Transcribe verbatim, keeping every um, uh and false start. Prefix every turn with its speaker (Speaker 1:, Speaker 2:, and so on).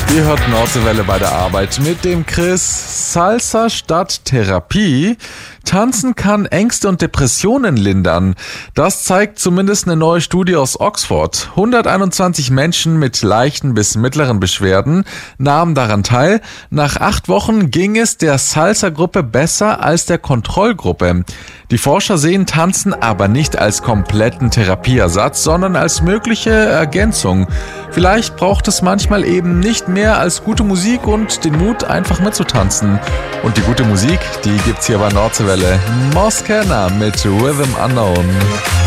Speaker 1: Ihr hört Nordseewelle bei der Arbeit mit dem Chris. Salsa statt Therapie. Tanzen kann Ängste und Depressionen lindern. Das zeigt zumindest eine neue Studie aus Oxford. hunderteinundzwanzig Menschen mit leichten bis mittleren Beschwerden nahmen daran teil. Nach acht Wochen ging es der Salsa-Gruppe besser als der Kontrollgruppe. Die Forscher sehen Tanzen aber nicht als kompletten Therapieersatz, sondern als mögliche Ergänzung. Vielleicht braucht es manchmal eben nicht mehr als gute Musik und den Mut, einfach mitzutanzen. Und die gute Musik, die gibt's hier bei Nordseewelle. Moskena mit Rhythm Unknown.